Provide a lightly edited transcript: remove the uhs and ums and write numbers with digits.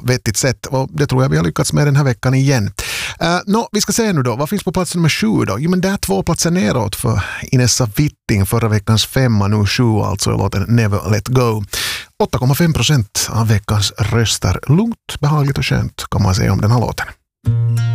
vettigt sätt. Och det tror jag vi har lyckats med den här veckan igen. Vi ska se nu då. Vad finns på plats nummer 7 då? Jo, men det är 2 platser neråt för Inessa Witting, förra veckans 5, nu 7 alltså, låten Never Let Go. 8,5% av veckans röster. Lugnt, behagligt och skönt kan man säga om den här låten.